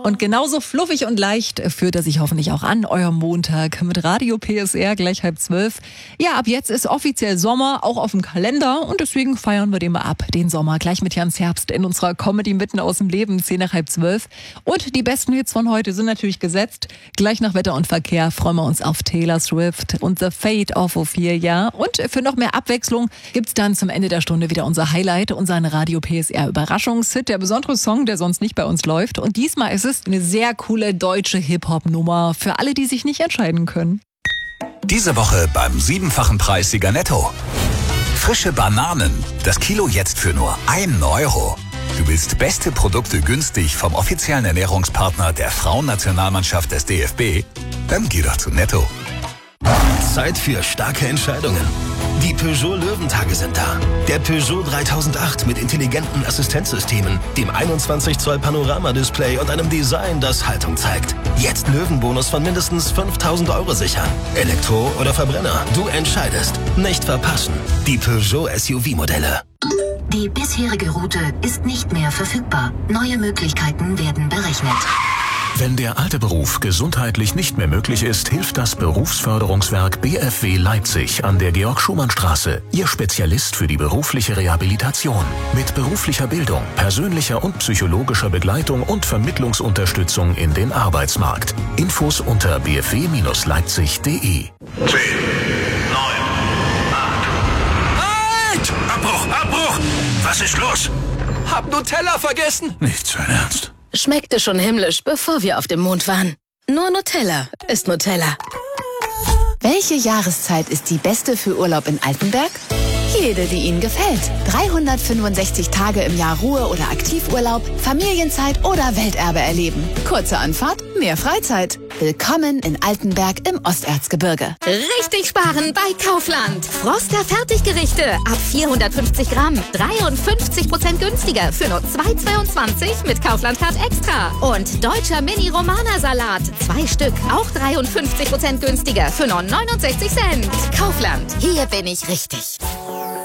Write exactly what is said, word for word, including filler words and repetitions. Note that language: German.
Und genauso fluffig und leicht führt er sich hoffentlich auch an, euer Montag mit Radio P S R gleich halb zwölf. Ja, ab jetzt ist offiziell Sommer, auch auf dem Kalender, und deswegen feiern wir den mal ab, den Sommer, gleich mit Jans Herbst in unserer Comedy mitten aus dem Leben, zehn nach halb zwölf. Und die besten Hits von heute sind natürlich gesetzt. Gleich nach Wetter und Verkehr freuen wir uns auf Taylor Swift und The Fate of Ophelia. Und für noch mehr Abwechslung gibt's dann zum Ende der Stunde wieder unser Highlight, unseren Radio P S R Überraschungshit, der besondere Song, der sonst nicht bei uns läuft. Und diesmal ist es eine sehr coole deutsche Hip-Hop-Nummer für alle, die sich nicht entscheiden können. Diese Woche beim siebenfachen Preissieger Netto. Frische Bananen. Das Kilo jetzt für nur einen Euro. Du willst beste Produkte günstig vom offiziellen Ernährungspartner der Frauennationalmannschaft des D F B? Dann geh doch zu Netto. Zeit für starke Entscheidungen. Die Peugeot Löwentage sind da. Der Peugeot dreitausendacht mit intelligenten Assistenzsystemen, dem einundzwanzig Zoll Panoramadisplay und einem Design, das Haltung zeigt. Jetzt Löwenbonus von mindestens fünftausend Euro sichern. Elektro oder Verbrenner, du entscheidest. Nicht verpassen. Die Peugeot S U V-Modelle. Die bisherige Route ist nicht mehr verfügbar. Neue Möglichkeiten werden berechnet. Wenn der alte Beruf gesundheitlich nicht mehr möglich ist, hilft das Berufsförderungswerk B F W Leipzig an der Georg-Schumann-Straße. Ihr Spezialist für die berufliche Rehabilitation. Mit beruflicher Bildung, persönlicher und psychologischer Begleitung und Vermittlungsunterstützung in den Arbeitsmarkt. Infos unter b f w Bindestrich leipzig punkt d e. zehn, neun, acht. Halt! Abbruch, Abbruch! Was ist los? Hab Nutella vergessen. Nicht sein Ernst. Schmeckte schon himmlisch, bevor wir auf dem Mond waren. Nur Nutella ist Nutella. Welche Jahreszeit ist die beste für Urlaub in Altenberg? Jede, die Ihnen gefällt. dreihundertfünfundsechzig Tage im Jahr Ruhe- oder Aktivurlaub, Familienzeit oder Welterbe erleben. Kurze Anfahrt, mehr Freizeit. Willkommen in Altenberg im Osterzgebirge. Richtig sparen bei Kaufland. Froster Fertiggerichte ab vierhundertfünfzig Gramm. dreiundfünfzig Prozent günstiger für nur zwei Euro zweiundzwanzig mit Kaufland Card Extra. Und deutscher Mini-Romana-Salat. Zwei Stück, auch dreiundfünfzig Prozent günstiger für nur neunundsechzig Cent. Kaufland, hier bin ich richtig.